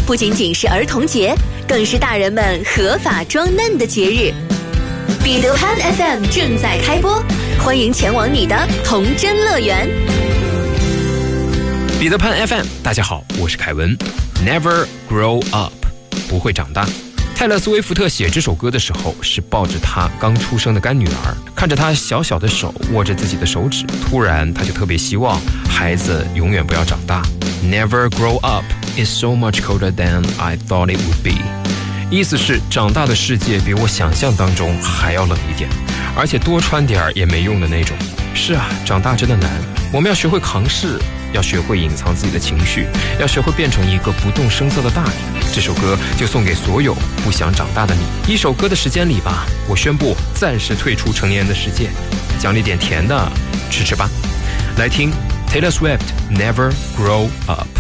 不仅仅是儿童节，更是大人们合法装嫩的节日。彼得潘 FM 正在开播，欢迎前往你的童真乐园。 彼得潘 FM， 大家好，我是凯文。Never grow up， 不会长大。泰勒·斯威夫特写这首歌的时候，是抱着他刚出生的干女儿，看着她小小的手握着自己的手指，突然他就特别希望孩子永远不要长大。Never grow up is so much colder than I thought it would be。意思是长大的世界比我想象当中还要冷一点，而且多穿点也没用的那种。是啊，长大真的难，我们要学会扛事，要学会隐藏自己的情绪，要学会变成一个不动声色的大人。这首歌就送给所有不想长大的你。一首歌的时间里吧，我宣布暂时退出成年人的世界，奖励点甜的吃吃吧。来听 Taylor Swift Never Grow Up。